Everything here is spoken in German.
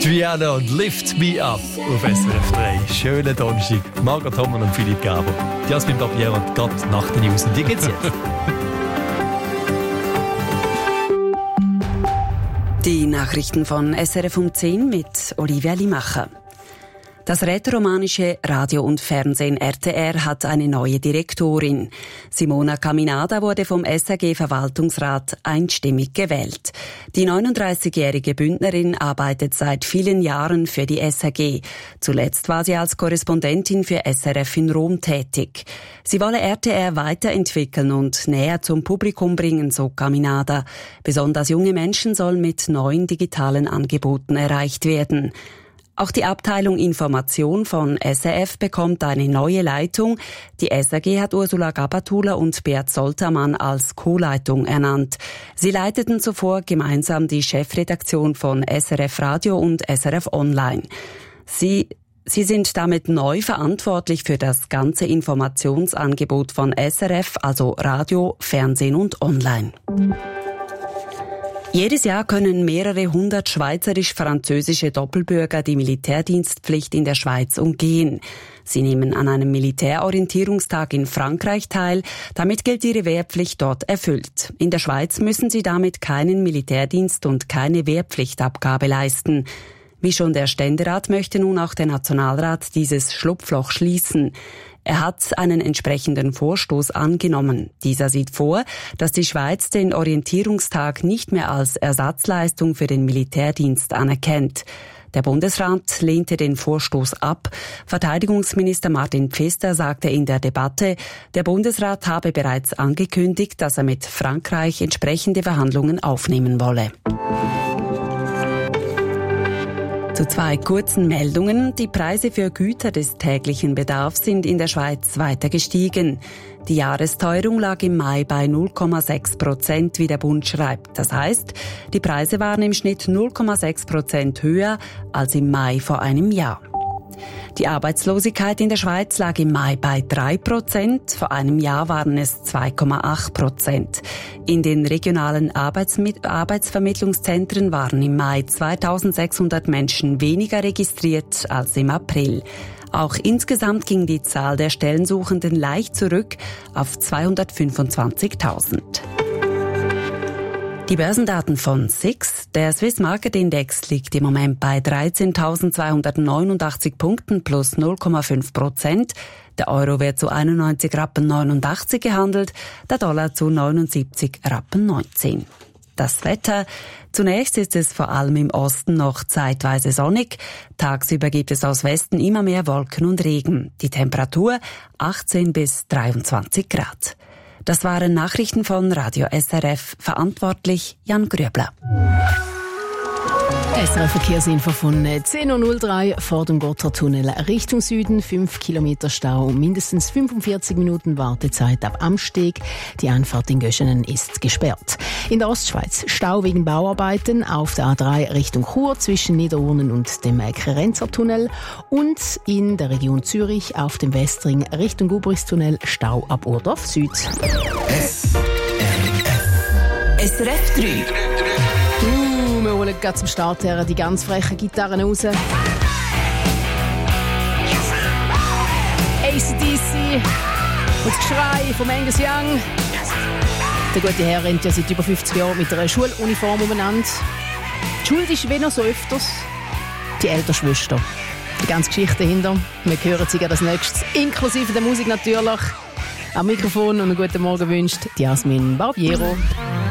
Triana und Lift Me Up auf SRF 3. Schönen Donnerstag. Margot Hommel und Philipp Gerber. Jasmin Barbier und gerade nach den News. Und die geht's jetzt. Die Nachrichten von SRF um 10 mit Olivia Limacher. Das rätoromanische Radio und Fernsehen RTR hat eine neue Direktorin. Simona Caminada wurde vom SRG-Verwaltungsrat einstimmig gewählt. Die 39-jährige Bündnerin arbeitet seit vielen Jahren für die SRG. Zuletzt war sie als Korrespondentin für SRF in Rom tätig. Sie wolle RTR weiterentwickeln und näher zum Publikum bringen, so Caminada. Besonders junge Menschen sollen mit neuen digitalen Angeboten erreicht werden. Auch die Abteilung Information von SRF bekommt eine neue Leitung. Die SRG hat Ursula Gabatuller und Beat Soltermann als Co-Leitung ernannt. Sie leiteten zuvor gemeinsam die Chefredaktion von SRF Radio und SRF Online. Sie sind damit neu verantwortlich für das ganze Informationsangebot von SRF, also Radio, Fernsehen und Online. Jedes Jahr können mehrere hundert schweizerisch-französische Doppelbürger die Militärdienstpflicht in der Schweiz umgehen. Sie nehmen an einem Militärorientierungstag in Frankreich teil. Damit gilt ihre Wehrpflicht dort erfüllt. In der Schweiz müssen sie damit keinen Militärdienst und keine Wehrpflichtabgabe leisten. Wie schon der Ständerat möchte nun auch der Nationalrat dieses Schlupfloch schließen. Er hat einen entsprechenden Vorstoß angenommen. Dieser sieht vor, dass die Schweiz den Orientierungstag nicht mehr als Ersatzleistung für den Militärdienst anerkennt. Der Bundesrat lehnte den Vorstoß ab. Verteidigungsminister Martin Pfister sagte in der Debatte, der Bundesrat habe bereits angekündigt, dass er mit Frankreich entsprechende Verhandlungen aufnehmen wolle. Zu zwei kurzen Meldungen. Die Preise für Güter des täglichen Bedarfs sind in der Schweiz weiter gestiegen. Die Jahresteuerung lag im Mai bei 0,6%, wie der Bund schreibt. Das heißt, die Preise waren im Schnitt 0,6% höher als im Mai vor einem Jahr. Die Arbeitslosigkeit in der Schweiz lag im Mai bei 3%, vor einem Jahr waren es 2,8%. In den regionalen Arbeitsvermittlungszentren waren im Mai 2600 Menschen weniger registriert als im April. Auch insgesamt ging die Zahl der Stellensuchenden leicht zurück auf 225.000. Die Börsendaten von SIX. Der Swiss Market Index liegt im Moment bei 13.289 Punkten plus 0,5%. Der Euro wird zu 91,89 Rappen gehandelt, der Dollar zu 79,19 Rappen. Das Wetter. Zunächst ist es vor allem im Osten noch zeitweise sonnig. Tagsüber gibt es aus Westen immer mehr Wolken und Regen. Die Temperatur 18 bis 23 Grad. Das waren Nachrichten von Radio SRF. Verantwortlich Jan Grübler. SRF-Verkehrsinfo von 10.03 Uhr vor dem Gotthardtunnel Richtung Süden. 5 Kilometer Stau, mindestens 45 Minuten Wartezeit ab Amsteg. Die Einfahrt in Göschenen ist gesperrt. In der Ostschweiz Stau wegen Bauarbeiten auf der A3 Richtung Chur zwischen Niederurnen und dem Krenzertunnel. Und in der Region Zürich auf dem Westring Richtung Gubrichstunnel Stau ab Urdorf Süd. SRF 3. Wir holen gerade zum Start her die ganz frechen Gitarren raus. AC/DC und das Geschrei von Angus Young. Der gute Herr rennt ja seit über 50 Jahren mit einer Schuluniform umeinander. Die Schule ist wie noch so öfters die ältere Schwester. Die ganze Geschichte dahinter. Wir hören sie als nächstes, inklusive der Musik natürlich. Am Mikrofon und einen guten Morgen wünscht Jasmin Barbiero.